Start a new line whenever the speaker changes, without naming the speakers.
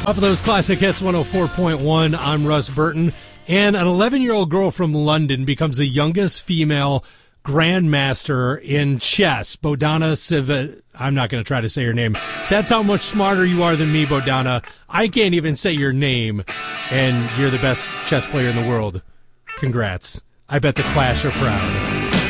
Off of those classic hits, 104.1, I'm Russ Burton. And an 11-year-old girl from London becomes the youngest female grandmaster in chess. Bodana I'm not going to try to say her name. That's how much smarter you are than me, Bodana. I can't even say your name, and you're the best chess player in the world. Congrats. I bet the Clash are proud.